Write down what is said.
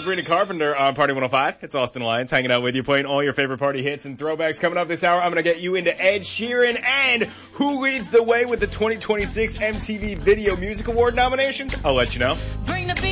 Sabrina Carpenter on Party 105. It's Austin Lyons hanging out with you, playing all your favorite party hits and throwbacks. Coming up this hour, I'm going to get you into Ed Sheeran and who leads the way with the 2026 MTV Video Music Award nominations. I'll let you know. Bring the beat.